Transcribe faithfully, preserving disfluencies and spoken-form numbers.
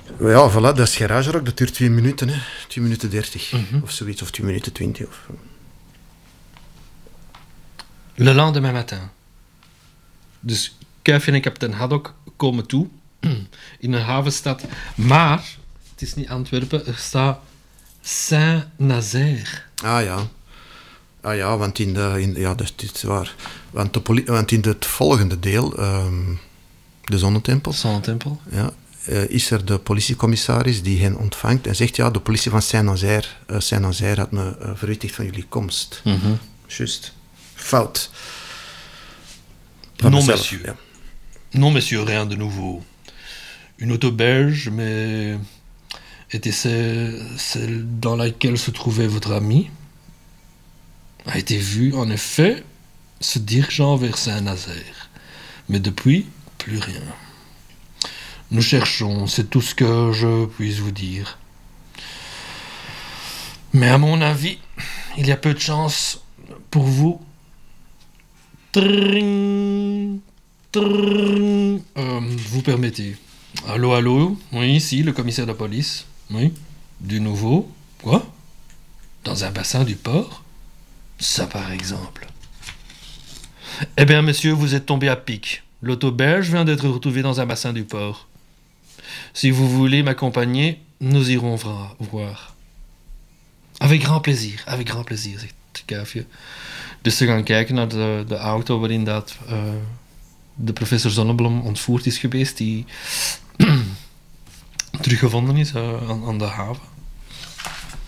Ja, voilà, dat is garagerock, dat duurt twee minuten, hè. twee minuten dertig, Mhm. of zoiets, of twee minuten twintig. Of... Le lendemain matin. Dus Kuifje en kapitein Haddock komen toe in een havenstad. Maar, het is niet Antwerpen, er staat Saint-Nazaire. Ah ja. Ah ja, want in, de, in, ja, dat is waar. Want, de poli- want in het volgende deel, um, de Zonnetempel, Zonnetempel. ja, uh, is er de politiecommissaris die hen ontvangt en zegt, ja, de politie van Saint-Nazaire, uh, Saint-Nazaire had me uh, verwittigd van jullie komst. Mm-hmm. Juist. Fout. Non, mezelf, monsieur. Ja. Non, monsieur, rien de nouveau. Une auto belge, mais était celle, celle dans laquelle se trouvait votre ami, a été vue, en effet, se dirigeant vers Saint-Nazaire. Mais depuis, plus rien. Nous cherchons, c'est tout ce que je puisse vous dire. Mais à mon avis, il y a peu de chance pour vous. Tring, tring. Euh, vous permettez. Allô, allô? Oui, ici, le commissaire de police. Oui. Du nouveau? Quoi? Dans un bassin du port? Ça, par exemple. Eh bien, monsieur, vous êtes tombé à pic. L'auto belge vient d'être retrouvée dans un bassin du port. Si vous voulez m'accompagner, nous irons vra- voir. Avec grand plaisir, avec grand plaisir, zegt Kuifje. Dus ze gaan kijken naar de, de auto waarin dat, uh, de professor Zonneblom ontvoerd is geweest, die teruggevonden is uh, aan, aan de haven.